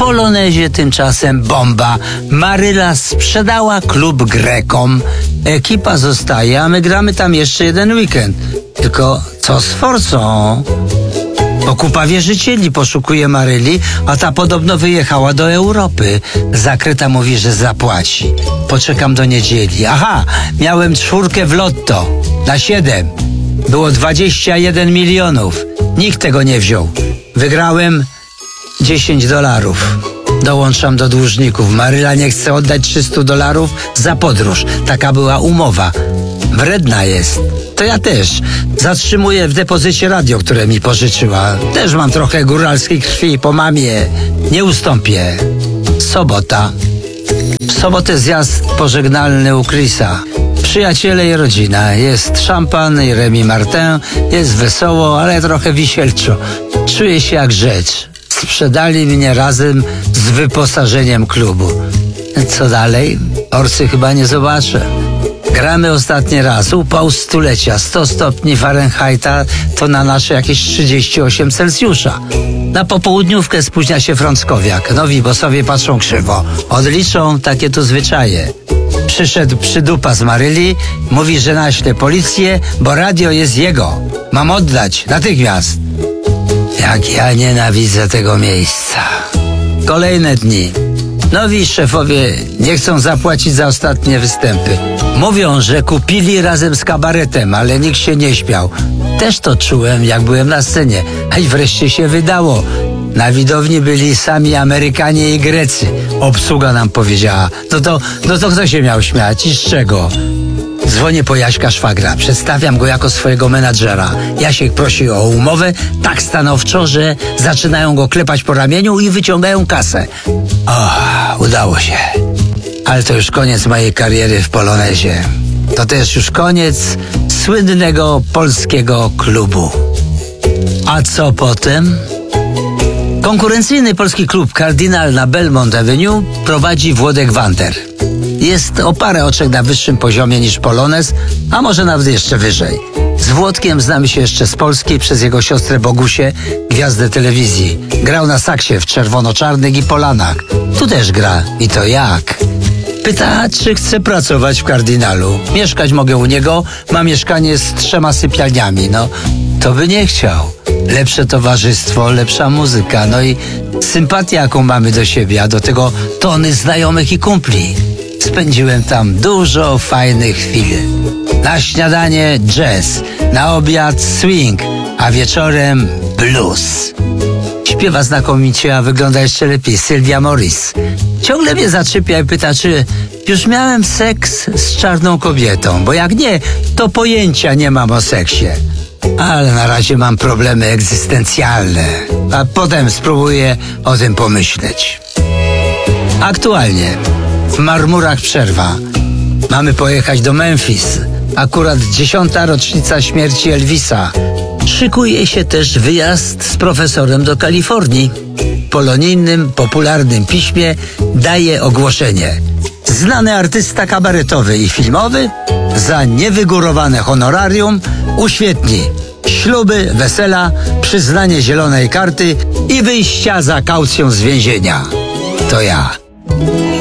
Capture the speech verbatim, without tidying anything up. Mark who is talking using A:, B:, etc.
A: Polonezie tymczasem bomba. Maryla sprzedała klub Grekom. Ekipa zostaje, a my gramy tam jeszcze jeden weekend. Tylko co z forsą? Bo kupa wierzycieli poszukuje Maryli, a ta podobno wyjechała do Europy. Zakryta mówi, że zapłaci. Poczekam do niedzieli. Aha, miałem czwórkę w lotto. Na siedem. Było dwadzieścia jeden milionów. Nikt tego nie wziął. Wygrałem dziesięć dolarów. Dołączam do dłużników. Maryla nie chce oddać trzysta dolarów za podróż. Taka była umowa. Wredna jest. To ja też. Zatrzymuję w depozycie radio, które mi pożyczyła. Też mam trochę góralskiej krwi po mamie. Nie ustąpię. Sobota. W sobotę zjazd pożegnalny u Chrisa. Przyjaciele i rodzina. Jest szampan i Remy Martin. Jest wesoło, ale trochę wisielczo. Czuję się jak rzecz. Sprzedali mnie razem z wyposażeniem klubu. Co dalej? Orsy chyba nie zobaczę. Gramy ostatni raz. Upał stulecia. sto stopni Fahrenheita to na nasze jakieś trzydzieści osiem Celsjusza. Na popołudniówkę spóźnia się Frąckowiak. Nowi bossowie patrzą krzywo. Odliczą takie tu zwyczaje. Przyszedł przydupa z Maryli. Mówi, że naśle policję, bo radio jest jego. Mam oddać. Natychmiast. Jak ja nienawidzę tego miejsca. Kolejne dni. Nowi szefowie nie chcą zapłacić za ostatnie występy. Mówią, że kupili razem z kabaretem, ale nikt się nie śmiał. Też to czułem, jak byłem na scenie. A i wreszcie się wydało. Na widowni byli sami Amerykanie i Grecy. Obsługa nam powiedziała. No to, no to kto się miał śmiać i z czego? Dzwonię po Jaśka szwagra, przedstawiam go jako swojego menadżera. Jasiek prosi o umowę tak stanowczo, że zaczynają go klepać po ramieniu i wyciągają kasę. O, udało się. Ale to już koniec mojej kariery w Polonezie. To też już koniec słynnego polskiego klubu. A co potem? Konkurencyjny polski klub Kardynal na Belmont Avenue prowadzi Włodek Wander. Jest o parę oczek na wyższym poziomie niż Polonez, a może nawet jeszcze wyżej. Z Włodkiem znamy się jeszcze z Polski przez jego siostrę Bogusię, gwiazdę telewizji. Grał na saksie w Czerwono-Czarnych i Polanach. Tu też gra i to jak? Pyta, czy chce pracować w Kardynalu. Mieszkać mogę u niego, ma mieszkanie z trzema sypialniami. No, to by nie chciał. Lepsze towarzystwo, lepsza muzyka, no i sympatia, jaką mamy do siebie, a do tego tony znajomych i kumpli. Spędziłem tam dużo fajnych chwil. Na śniadanie jazz, na obiad swing, a wieczorem blues. Śpiewa znakomicie, a wygląda jeszcze lepiej. Sylwia Morris. Ciągle mnie zaczepia i pyta, czy już miałem seks z czarną kobietą, bo jak nie, to pojęcia nie mam o seksie. Ale na razie mam problemy egzystencjalne, a potem spróbuję o tym pomyśleć. Aktualnie w Marmurach przerwa. Mamy pojechać do Memphis. Akurat dziesiąta rocznica śmierci Elvisa. Szykuje się też wyjazd z profesorem do Kalifornii. W polonijnym, popularnym piśmie daje ogłoszenie. Znany artysta kabaretowy i filmowy za niewygórowane honorarium uświetni śluby, wesela, przyznanie zielonej karty i wyjścia za kaucją z więzienia. To ja.